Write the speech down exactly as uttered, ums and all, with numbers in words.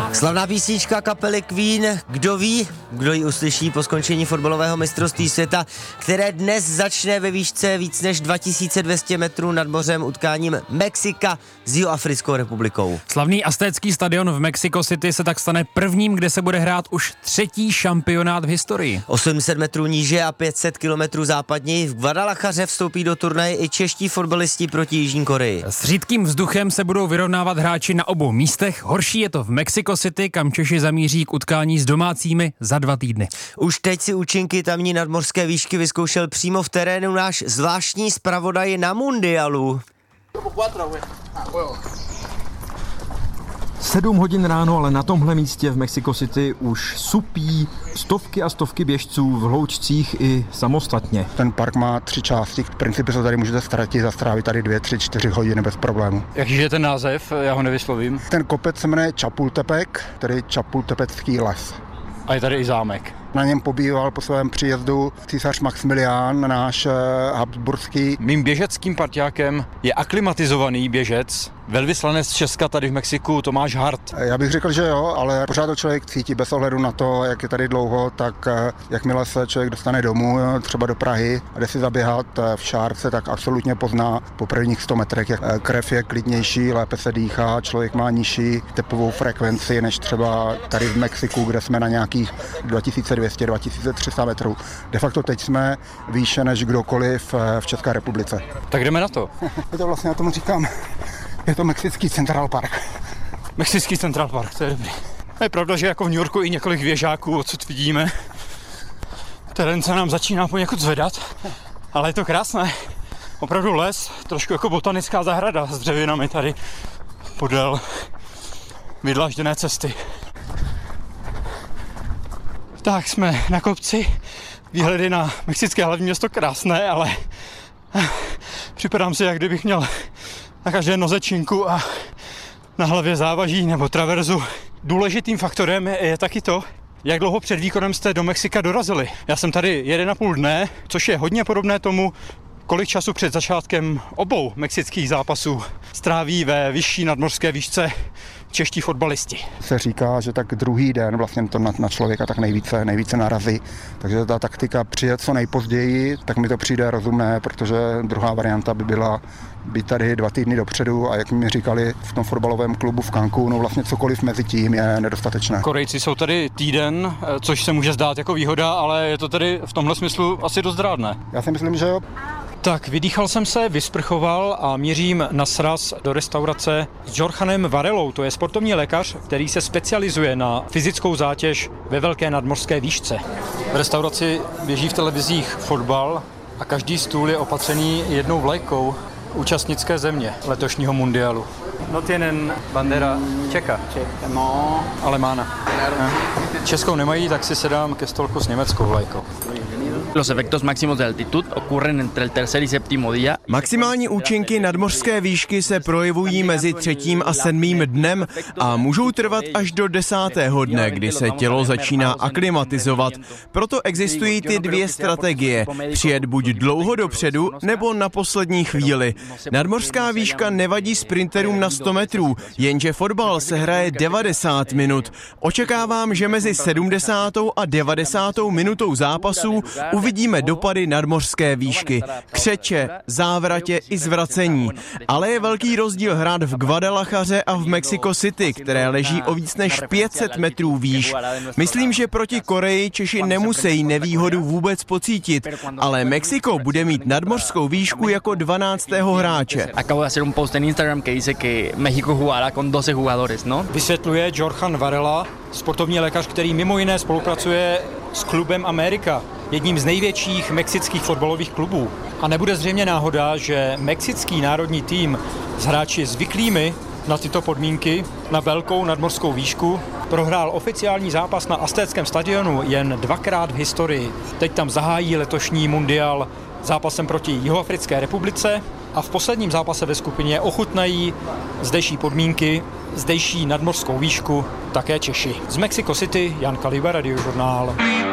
Slavná písnička kapely Queen, kdo ví, kdo ji uslyší po skončení fotbalového mistrovství světa, které dnes začne ve výšce víc než dva tisíce dvě stě metrů nad mořem utkáním Mexika s Jihoafrickou republikou. Slavný aztécký stadion v Mexico City se tak stane prvním, kde se bude hrát už třetí šampionát v historii. osm set metrů níže a pět set kilometrů západněji v Guadalajaře vstoupí do turnaje i čeští fotbalisti proti Jižní Koreji. S řídkým vzduchem se budou vyrovnávat hráči na obou místech. Horší je to v Mexico City, kam Češi zamíří k utkání s domácími za dva týdny. Už teď si účinky tamní nadmořské výšky vyzkoušel přímo v terénu náš zvláštní zpravodaj na mundialu. Sedm hodin ráno, ale na tomhle místě v Mexico City už supí stovky a stovky běžců v hloučcích i samostatně. Ten park má tři části, v principu se tady můžete ztratit a strávit tady dvě, tři, čtyři hodiny bez problému. Jaký je ten název? Já ho nevyslovím. Ten kopec se jmenuje Chapultepec, tedy Chapultepecký les. A je tady i zámek. Na něm pobýval po svém příjezdu císař Maxmilián, náš habsburský. Mým běžeckým parťákem je aklimatizovaný běžec, velvyslanec z Česka tady v Mexiku Tomáš Hart. Já bych řekl, že jo, ale pořád to člověk cítí bez ohledu na to, jak je tady dlouho, tak jakmile se člověk dostane domů, třeba do Prahy a jde si zaběhat v šárce, tak absolutně pozná po prvních sto metrech, jak krev je klidnější, lépe se dýchá, člověk má nižší tepovou frekvenci než třeba tady v Mexiku, kde jsme na nějakých dva tisíce dvě stě, dva tisíce tři sta metrů. De facto teď jsme výše než kdokoliv v České republice. Tak jdeme na to. Je to vlastně, já tomu říkám, je to Mexický Central Park. Mexický Central Park, to je dobrý. Je pravda, že jako v New Yorku i několik věžáků, odsud vidíme. Terén se nám začíná poněkud zvedat, ale je to krásné. Opravdu les, trošku jako botanická zahrada s dřevinami tady podél vydlažděné cesty. Tak jsme na kopci, výhledy na mexické hlavní město krásné, ale připadám si, jak kdybych měl na každé noze činku a na hlavě závaží nebo traverzu. Důležitým faktorem je taky to, jak dlouho před výkonem jste do Mexika dorazili. Já jsem tady jeden a půl dne, což je hodně podobné tomu, kolik času před začátkem obou mexických zápasů stráví ve vyšší nadmořské výšce čeští fotbalisti. Se říká, že tak druhý den vlastně to na, na člověka tak nejvíce, nejvíce narazí. Takže ta taktika přijet co nejpozději, tak mi to přijde rozumné, protože druhá varianta by byla být tady dva týdny dopředu a jak mi říkali v tom fotbalovém klubu v Cancúnu, vlastně cokoliv mezi tím je nedostatečné. Korejci jsou tady týden, což se může zdát jako výhoda, ale je to tady v tomhle smyslu asi dost rádné. Já si myslím, že jo. Tak, vydýchal jsem se, vysprchoval a mířím na sraz do restaurace s Jorchanem Varelou. To je sportovní lékař, který se specializuje na fyzickou zátěž ve velké nadmořské výšce. V restauraci běží v televizích fotbal a každý stůl je opatřený jednou vlajkou účastnické země letošního mundialu. No tienen bandera Čeka. No. Alemána. Českou nemají, tak si sedám ke stolku s německou vlajkou. Los efectos máximos de altitud ocurren entre el tercer y séptimo día. Maximální účinky nadmořské výšky se projevují mezi třetím a sedmým dnem a můžou trvat až do desátého dne, kdy se tělo začíná aklimatizovat. Proto existují ty dvě strategie. Přijet buď dlouho dopředu, nebo na poslední chvíli. Nadmořská výška nevadí sprinterům na sto metrů, jenže fotbal se hraje devadesát minut. Očekávám, že mezi sedmdesátou a devadesátou minutou zápasu uvidíme dopady nadmořské výšky, křeče, závratě i zvracení. Ale je velký rozdíl hrát v Guadalajaře a v Mexico City, které leží o víc než pět set metrů výš. Myslím, že proti Koreji Češi nemusí nevýhodu vůbec pocítit, ale Mexiko bude mít nadmořskou výšku jako dvanáctého hráče. Acabo de hacer un post en Instagram que dice que México jugará con doce jugadores, no? Vysvětluje Jorchan Varela, sportovní lékař, který mimo jiné spolupracuje s klubem Amerika, jedním z největších mexických fotbalových klubů. A nebude zřejmě náhoda, že mexický národní tým s hráči zvyklými na tyto podmínky, na velkou nadmořskou výšku, prohrál oficiální zápas na aztéckém stadionu jen dvakrát v historii. Teď tam zahájí letošní mundial zápasem proti Jihoafrické republice a v posledním zápase ve skupině ochutnají zdejší podmínky, zdejší nadmořskou výšku také Češi. Z Mexico City, Jan Kaliba, Radiožurnál.